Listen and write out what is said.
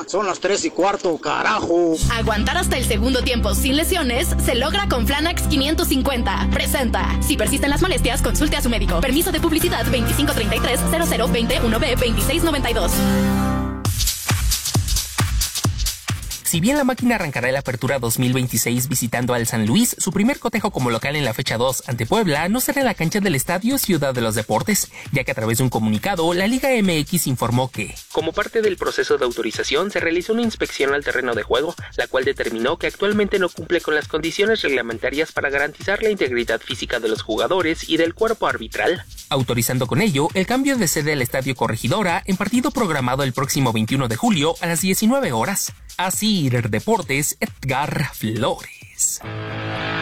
Son las 3:15, carajo. Aguantar hasta el segundo tiempo sin lesiones se logra con Flanax 550. Presenta. Si persisten las molestias, consulte a su médico. Permiso de publicidad 2533-0021B2692. Si bien la máquina arrancará el Apertura 2026 visitando al San Luis, su primer cotejo como local en la fecha 2 ante Puebla no será en la cancha del Estadio Ciudad de los Deportes, ya que a través de un comunicado, la Liga MX informó que, como parte del proceso de autorización, se realizó una inspección al terreno de juego, la cual determinó que actualmente no cumple con las condiciones reglamentarias para garantizar la integridad física de los jugadores y del cuerpo arbitral, autorizando con ello el cambio de sede al Estadio Corregidora en partido programado el próximo 21 de julio a las 19 horas. Así Deportes, Edgar Flores.